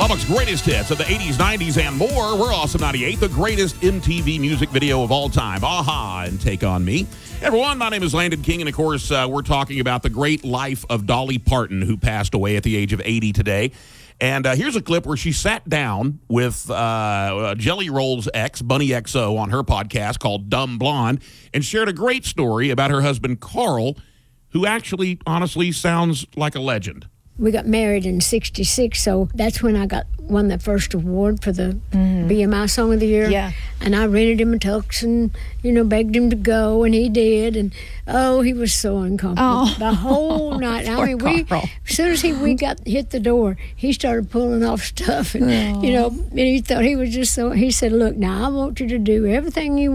Lubbock's greatest hits of the 80s, 90s, and more. We're Awesome 98, the greatest MTV music video of all time. Aha and Take On Me. Hey everyone, my name is Landon King, and of course, we're talking about the great life of Dolly Parton, who passed away at the age of 80 today. And here's a clip where she sat down with Jelly Roll's ex, Bunny XO, on her podcast called Dumb Blonde, and shared a great story about her husband, Carl, who actually, honestly, sounds like a legend. We got married in '66, so that's when I won the first award for the BMI Song of the Year. Yeah. And I rented him a tux and, begged him to go, and he did. And, he was so uncomfortable. The whole night. I mean, as soon as we hit the door, he started pulling off stuff. And, and he thought he was just so, he said, look, now I want you to do everything you